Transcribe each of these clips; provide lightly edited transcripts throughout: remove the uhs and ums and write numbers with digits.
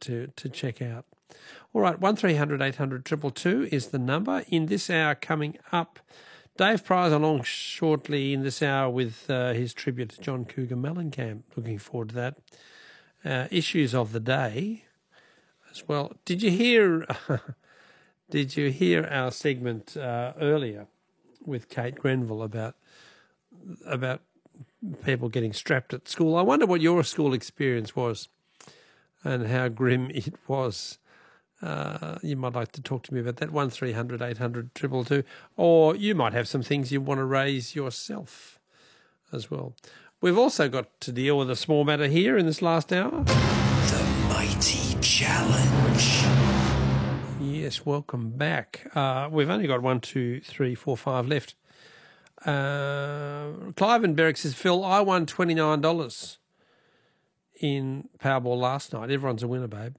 to check out. All right, 1300 800 222 is the number. In this hour coming up, Dave Prize along shortly in this hour with his tribute to John Cougar Mellencamp. Looking forward to that. Issues of the day as well. Did you hear our segment earlier with Kate Grenville about people getting strapped at school? I wonder what your school experience was and how grim it was. You might like to talk to me about that, 1300 800 222, or you might have some things you want to raise yourself as well. We've also got to deal with a small matter here in this last hour. The Mighty Challenge. Yes, welcome back. We've only got 1, 2, 3, 4, 5 left. Clive and Berwick says, Phil, I won $29 in Powerball last night. Everyone's a winner, babe.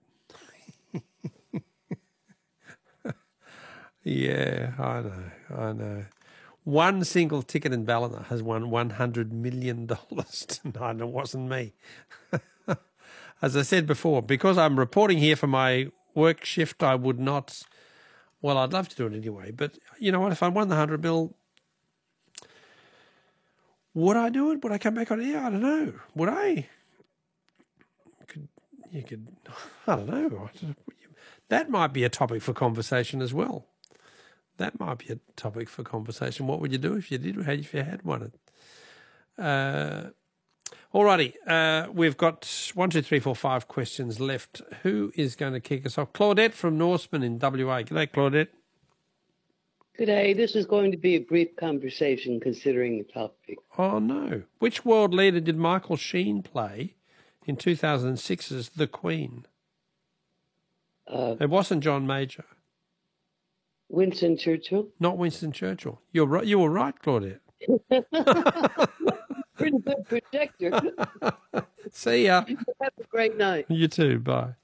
Yeah, I know. One single ticket in Ballina has won $100 million tonight, and it wasn't me. As I said before, because I'm reporting here for my work shift, I would not, well, I'd love to do it anyway, but you know what, if I won the 100 mil, would I do it? Would I come back on air? I don't know. Would I? You could, I don't know. That might be a topic for conversation as well. That might be a topic for conversation. What would you do if you did? If you had won it? Alrighty. We've got 1, 2, 3, 4, 5 questions left. Who is going to kick us off? Claudette from Norseman in WA. G'day, Claudette. G'day. This is going to be a brief conversation considering the topic. Oh, no. Which world leader did Michael Sheen play in 2006's The Queen? It wasn't John Major. Winston Churchill? Not Winston Churchill. You're right. You were right, Claudette. Pretty good projector. See ya. Have a great night. You too. Bye.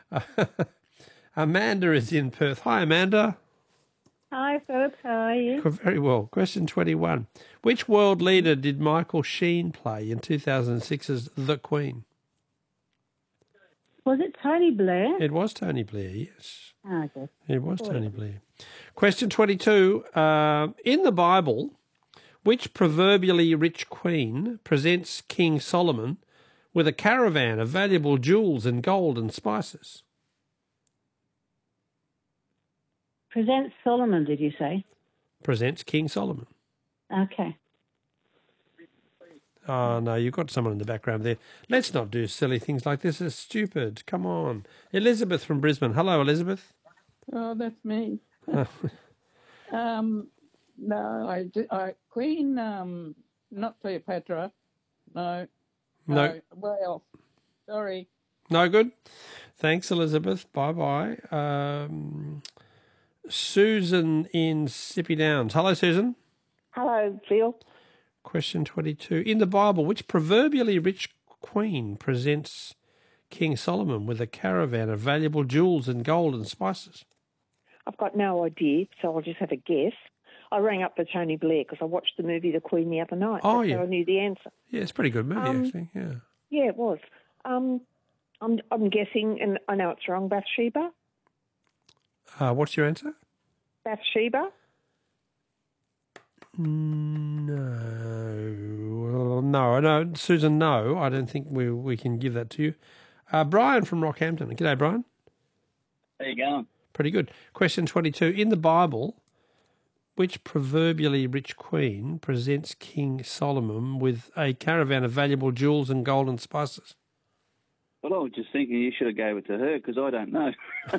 Amanda is in Perth. Hi, Amanda. Hi, Philip. How are you? Very well. Question 21. Which world leader did Michael Sheen play in 2006's The Queen? Was it Tony Blair? It was Tony Blair, yes. Oh, okay. It was Tony Blair. Question 22. In the Bible, which proverbially rich queen presents King Solomon with a caravan of valuable jewels and gold and spices? Presents Solomon, did you say? Presents King Solomon. Okay. Oh, no, you've got someone in the background there. Let's not do silly things like this. It's stupid. Come on. Elizabeth from Brisbane. Hello, Elizabeth. Oh, that's me. No, Queen, not Cleopatra. No. Well, sorry. No good? Thanks, Elizabeth. Bye-bye. Susan in Sippy Downs. Hello, Susan. Hello, Phil. Question 22. In the Bible, which proverbially rich queen presents King Solomon with a caravan of valuable jewels and gold and spices? I've got no idea, so I'll just have a guess. I rang up for Tony Blair because I watched the movie The Queen the other night. Oh, yeah. So I knew the answer. Yeah, it's a pretty good movie, actually. Yeah. Yeah, it was. I'm guessing, and I know it's wrong, Bathsheba? What's your answer? Bathsheba? No, Susan, no. I don't think we can give that to you. Brian from Rockhampton. G'day, Brian. How you going? Pretty good. Question 22. In the Bible, which proverbially rich queen presents King Solomon with a caravan of valuable jewels and gold and spices? Well, I was just thinking you should have gave it to her because I don't know.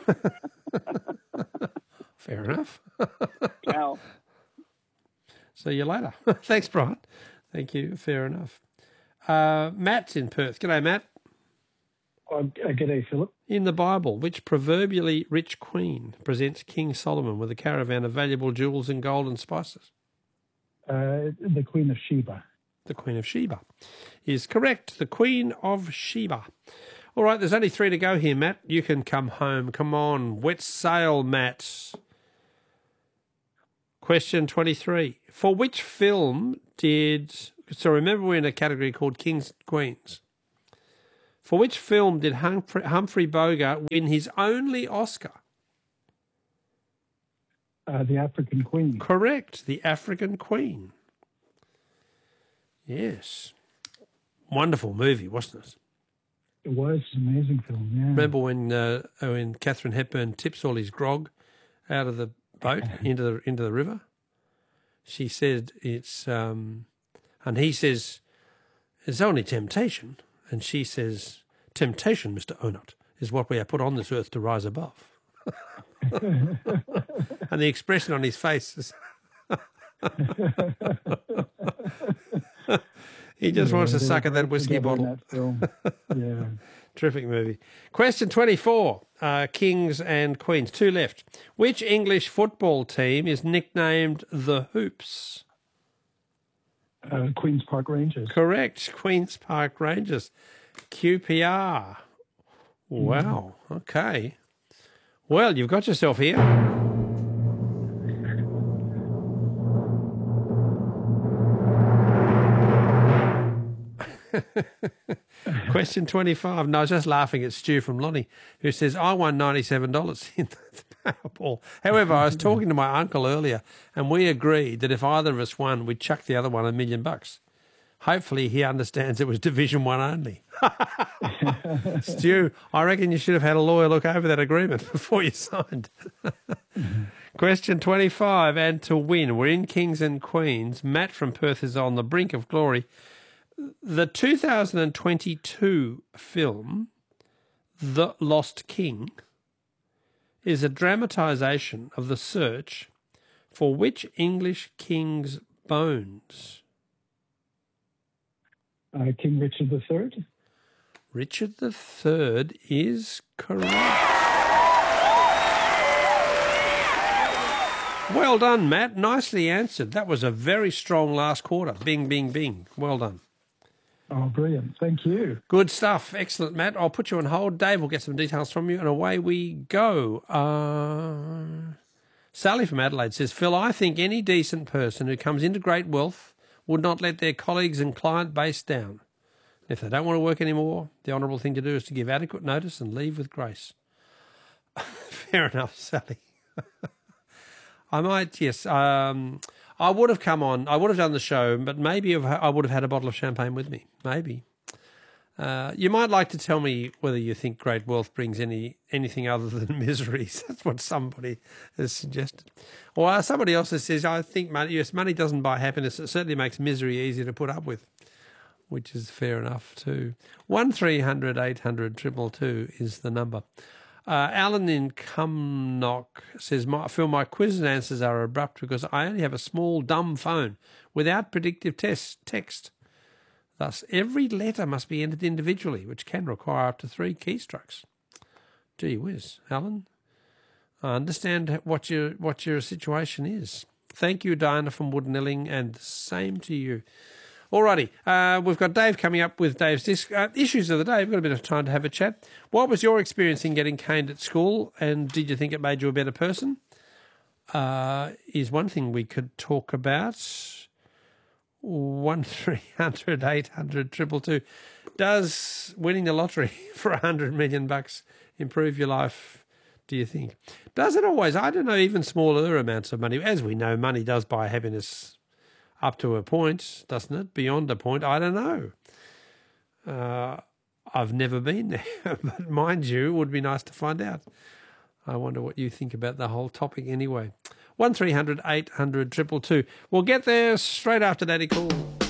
Fair enough. Ciao. See you later. Thanks, Brian. Thank you. Fair enough. Matt's in Perth. G'day, Matt. G'day, Philip. In the Bible, which proverbially rich queen presents King Solomon with a caravan of valuable jewels and gold and spices? The Queen of Sheba. The Queen of Sheba is correct. The Queen of Sheba. All right, there's only 3 to go here, Matt. You can come home. Come on. Wet sail, Matt. Question 23. For which film did... So remember we're in a category called Kings Queens. For which film did Humphrey Bogart win his only Oscar? The African Queen. Correct, The African Queen. Yes. Wonderful movie, wasn't it? It was an amazing film, yeah. Remember when Katharine Hepburn tips all his grog out of the boat into the river? She said it's, and he says, it's only temptation. And she says, temptation, Mr. Onut, is what we are put on this earth to rise above. And the expression on his face is... He just wants to suck at that whiskey bottle. Yeah. Terrific movie. Question 24, Kings and Queens. 2 left. Which English football team is nicknamed the Hoops? Queen's Park Rangers. Correct. Queen's Park Rangers. QPR. Wow. Okay. Well, you've got yourself here. Question 25. No, I was just laughing at Stu from Lonnie, who says, I won $97 in the Powerball. However, I was talking to my uncle earlier, and we agreed that if either of us won, we'd chuck the other one $1 million. Hopefully he understands it was Division 1 only. Stu, I reckon you should have had a lawyer look over that agreement before you signed. Question 25, and to win. We're in Kings and Queens. Matt from Perth is on the brink of glory. The 2022 film, The Lost King, is a dramatisation of the search for which English king's bones? King Richard III. Richard III is correct. Well done, Matt. Nicely answered. That was a very strong last quarter. Bing, bing, bing. Well done. Oh, brilliant. Thank you. Good stuff. Excellent, Matt. I'll put you on hold. Dave will get some details from you, and away we go. Sally from Adelaide says, Phil, I think any decent person who comes into great wealth would not let their colleagues and client base down. If they don't want to work anymore, the honourable thing to do is to give adequate notice and leave with grace. Fair enough, Sally. I might, yes. I would have come on. I would have done the show, but maybe I would have had a bottle of champagne with me. Maybe. You might like to tell me whether you think great wealth brings anything other than miseries. That's what somebody has suggested. Or somebody else says, I think money doesn't buy happiness. It certainly makes misery easier to put up with, which is fair enough too. 1300 800 222 is the number. Alan in Cumnock says, Phil, my quiz and answers are abrupt because I only have a small dumb phone without predictive text. Thus, every letter must be entered individually, which can require up to 3 keystrokes. Gee whiz, Alan. I understand what your situation is. Thank you, Diana from Woodnelling, and the same to you. Alrighty, we've got Dave coming up with Dave's issues of the day. We've got a bit of time to have a chat. What was your experience in getting caned at school, and did you think it made you a better person? Is one thing we could talk about. 1300 800 222. Does winning the lottery for $100 million improve your life, do you think? Does it always? I don't know, even smaller amounts of money. As we know, money does buy happiness up to a point, doesn't it? Beyond a point, I don't know. I've never been there, but mind you, it would be nice to find out. I wonder what you think about the whole topic anyway. 1300 800 222. We'll get there straight after Daddy Cool.